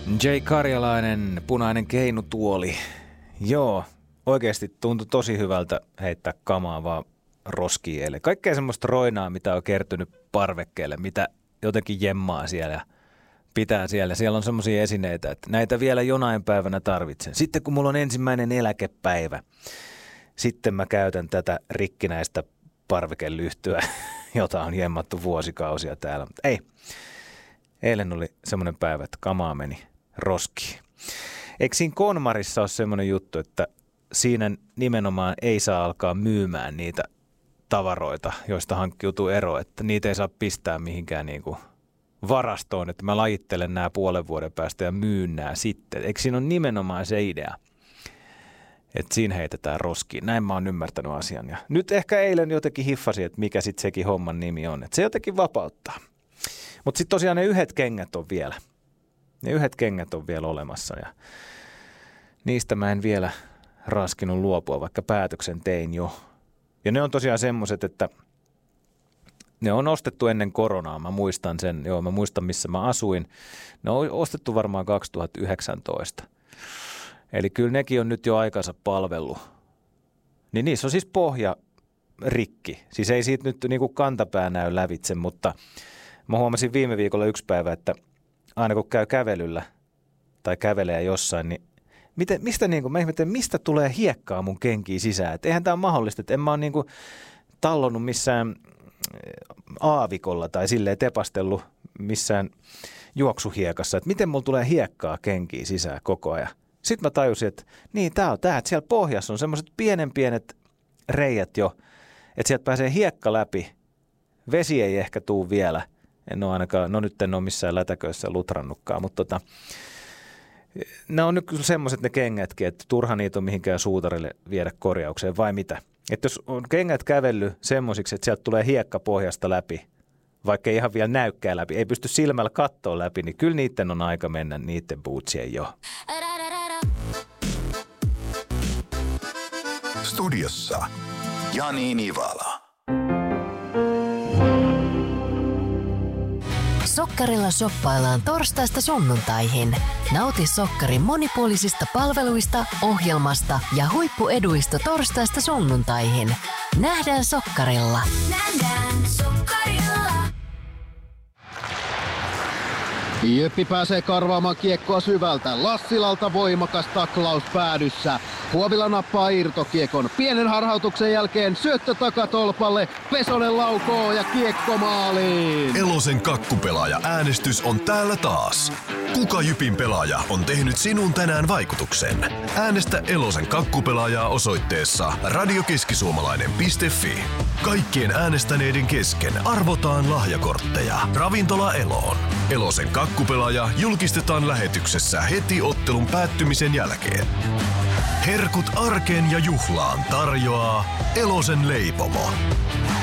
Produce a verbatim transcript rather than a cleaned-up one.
Jay Karjalainen, Punainen keinutuoli. Joo, oikeasti tuntui tosi hyvältä heittää kamaa vaan roskiin eilen. Kaikkea semmoista roinaa, mitä on kertynyt parvekkeelle, mitä jotenkin jemmaa siellä ja pitää siellä. Siellä on semmoisia esineitä, että näitä vielä jonain päivänä tarvitsen. Sitten kun mulla on ensimmäinen eläkepäivä, sitten mä käytän tätä rikkinäistä parvekelyhtyä, jota on jemmattu vuosikausia täällä. Mutta ei, eilen oli semmoinen päivä, että kamaa meni roskiin. Eikö siinä Konmarissa ole semmoinen juttu, että siinä nimenomaan ei saa alkaa myymään niitä tavaroita, joista hankkiutuu ero, että niitä ei saa pistää mihinkään niin kuin varastoon, että mä lajittelen nämä puolen vuoden päästä ja myyn nämä sitten. Eikö siinä ole nimenomaan se idea, että siinä heitetään roskiin? Näin mä oon ymmärtänyt asian. Ja nyt ehkä eilen jotenkin hiffasin, että mikä sitten sekin homman nimi on, että se jotenkin vapauttaa. Mutta sitten tosiaan ne yhdet kengät on vielä. Ne yhdet kengät on vielä olemassa ja niistä mä en vielä raskinut luopua, vaikka päätöksen tein jo. Ja ne on tosiaan semmoiset, että ne on ostettu ennen koronaa. Mä muistan sen, joo mä muistan missä mä asuin. Ne on ostettu varmaan kaksituhattayhdeksäntoista. Eli kyllä nekin on nyt jo aikansa palvellut. Niin niissä on siis pohja rikki. Siis ei siitä nyt niinku kantapää näy lävitse, mutta mä huomasin viime viikolla yksi päivä, että aina kun käy kävelyllä tai kävelee jossain, niin miten, mistä, niin kuin, mä ihmettelen, mistä tulee hiekkaa mun kenkiin sisään? Et eihän tämä ole mahdollista, että en mä ole niin kuin tallonnut missään aavikolla tai silleen tepastellut missään juoksuhiekassa, että miten mulla tulee hiekkaa kenkiin sisään koko ajan. Sitten mä tajusin, että niin tää on tää, että siellä pohjassa on semmoiset pienen pienet reijät jo, että sieltä pääsee hiekka läpi. Vesi ei ehkä tuu vielä. En ole ainakaan, no nyt en ole missään lätäköissä lutrannutkaan, mutta tota, ne on nyt kyllä semmoiset ne kengätkin, että turha niitä on mihinkään suutarille viedä korjaukseen, vai mitä? Että jos on kengät kävellyt semmoisiksi, että sieltä tulee hiekka pohjasta läpi, vaikka ei ihan vielä näykkää läpi, ei pysty silmällä kattoon läpi, niin kyllä niiden on aika mennä niiden bootsien jo. Studiossa Jani Nivala. Sokkarilla shoppaillaan torstaista sunnuntaihin. Nauti Sokkarin monipuolisista palveluista, ohjelmasta ja huippueduista torstaista sunnuntaihin. Nähdään Sokkarilla. Nähdään Sokkarilla. Jyppi pääsee karvaamaan kiekkoa syvältä. Lassilalta voimakas taklaus päädyssä. Huovila nappaa irtokiekon. Pienen harhautuksen jälkeen syöttö takatolpalle. Pesonen laukoo ja kiekko maaliin. Elosen kakkupelaaja äänestys on täällä taas. Kuka Jypin pelaaja on tehnyt sinun tänään vaikutuksen? Äänestä Elosen kakkupelaajaa osoitteessa radiokeskisuomalainen piste fi. Kaikkien äänestäneiden kesken arvotaan lahjakortteja. Ravintola Eloon. Elosen kakkupelaaja julkistetaan lähetyksessä heti ottelun päättymisen jälkeen. Herkut arkeen ja juhlaan tarjoaa Elosen leipomo.